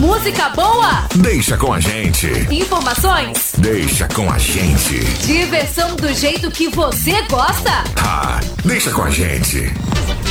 Música boa? Deixa com a gente. Informações? Deixa com a gente. Diversão do jeito que você gosta? Ah, deixa com a gente.